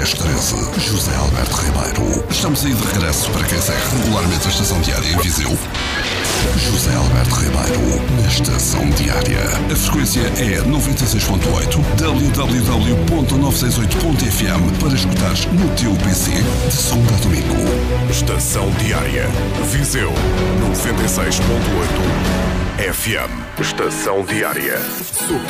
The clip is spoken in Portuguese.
1013. José Alberto Ribeiro. Estamos aí de regresso para quem segue regularmente a Estação Diária em Viseu. José Alberto Ribeiro, na Estação Diária. A frequência é 96.8, www.968.fm para escutares no teu PC, de segunda a domingo. Estação Diária, Viseu 96.8 FM. Estação Diária.